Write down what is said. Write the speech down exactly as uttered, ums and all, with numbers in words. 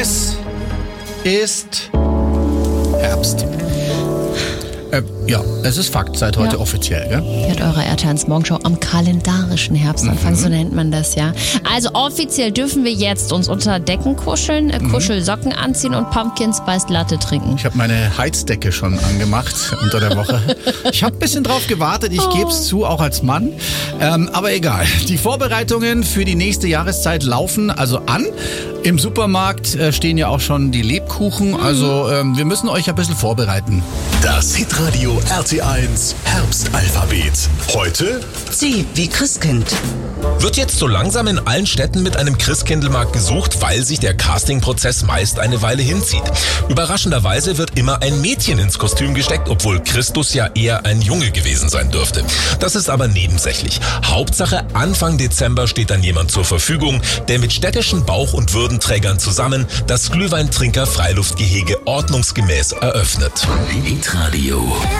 Es ist Herbst. Äh, ja, es ist Fakt, seit heute Ja. offiziell, gell? Ihr hört eure R T eins Morgenshow am kalendarischen Herbstanfang, Mhm. so nennt man das ja. Also offiziell dürfen wir jetzt uns unter Decken kuscheln, äh, Kuschelsocken anziehen und Pumpkin Spice Latte trinken. Ich habe meine Heizdecke schon angemacht unter der Woche. Ich habe ein bisschen drauf gewartet, ich gebe es zu, auch als Mann. Ähm, aber egal. Die Vorbereitungen für die nächste Jahreszeit laufen also an. Im Supermarkt äh, stehen ja auch schon die Lebkuchen. Also ähm, wir müssen euch ein bisschen vorbereiten. Das Hitradio R T eins Herbstalphabet. Heute Sie wie Christkind. Wird jetzt so langsam in allen Städten mit einem Christkindlmarkt gesucht, weil sich der Castingprozess meist eine Weile hinzieht. Überraschenderweise wird immer ein Mädchen ins Kostüm gesteckt, obwohl Christus ja eher ein Junge gewesen sein dürfte. Das ist aber nebensächlich. Hauptsache, Anfang Dezember steht dann jemand zur Verfügung, der mit städtischen Bauch- und Würdenträgern zusammen das Glühweintrinker-Freiluftgehege ordnungsgemäß eröffnet. Hitradio.